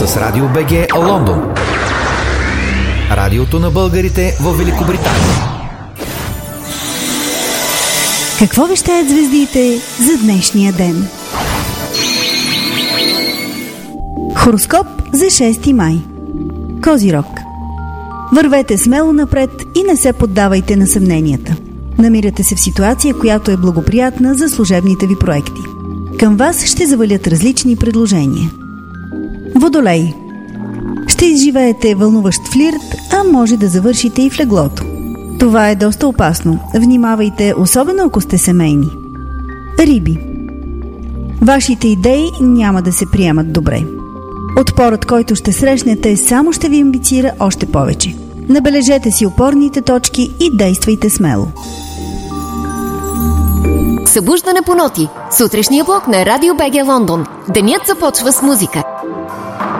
с Радио БГ Лондон. Радиото на българите в Великобритания. Какво вещаят звездите за днешния ден? Хороскоп за 6 май. Козирог. Вървете смело напред и не се поддавайте на съмненията. Намирате се в ситуация, която е благоприятна за служебните ви проекти. Към вас ще завалят различни предложения. Водолей. Ще изживеете вълнуващ флирт, а може да завършите и в леглото. Това е доста опасно. Внимавайте, особено ако сте семейни. Риби. Вашите идеи няма да се приемат добре. Отпорът, който ще срещнете, само ще ви амбицира още повече. Набележете си опорните точки и действайте смело. Събуждане по ноти. Сутрешния блок на Радио БГ Лондон. Денят започва с музика.